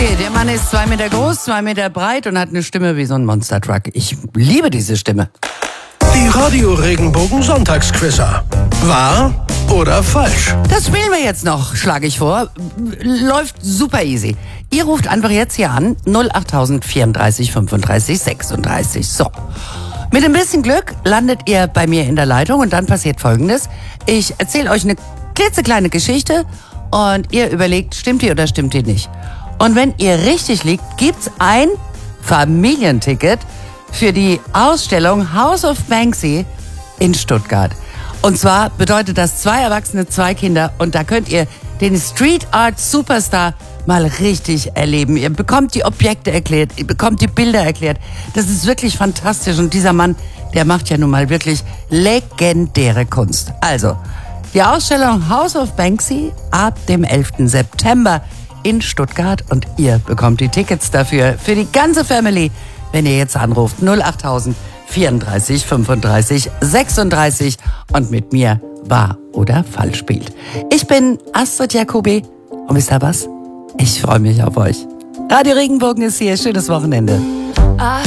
Banksy, der Mann ist 2 Meter groß, 2 Meter breit und hat eine Stimme wie so ein Monster-Truck. Ich liebe diese Stimme. Die Radio Regenbogen Sonntagsquizzer. Wahr oder falsch? Das spielen wir jetzt noch, schlage ich vor. Läuft super easy. Ihr ruft einfach jetzt hier an, 08000 34 35 36. So. Mit ein bisschen Glück landet ihr bei mir in der Leitung und dann passiert Folgendes. Ich erzähle euch eine klitzekleine Geschichte und ihr überlegt, stimmt die oder stimmt die nicht. Und wenn ihr richtig liegt, gibt's ein Familienticket für die Ausstellung House of Banksy in Stuttgart. Und zwar bedeutet das 2 Erwachsene, 2 Kinder und da könnt ihr den Street Art Superstar mal richtig erleben. Ihr bekommt die Objekte erklärt, ihr bekommt die Bilder erklärt. Das ist wirklich fantastisch und dieser Mann, der macht ja nun mal wirklich legendäre Kunst. Also, die Ausstellung House of Banksy ab dem 11. September in Stuttgart und ihr bekommt die Tickets dafür für die ganze Family, wenn ihr jetzt anruft 08000 34 35 36 und mit mir wahr oder falsch spielt. Ich bin Astrid Jacobi und wisst ihr was? Ich freue mich auf euch. Radio Regenbogen ist hier. Schönes Wochenende.